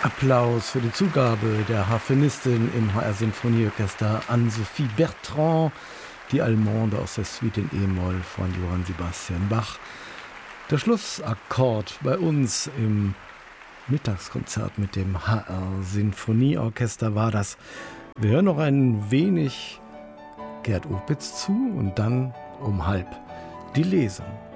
Applaus für die Zugabe der Harfenistin im HR-Sinfonieorchester Anne-Sophie Bertrand, die Allemande aus der Suite in E-Moll von Johann Sebastian Bach. Der Schlussakkord bei uns im Mittagskonzert mit dem HR-Sinfonieorchester war das. Wir hören noch ein wenig Gerd Opitz zu und dann um halb die Lesung.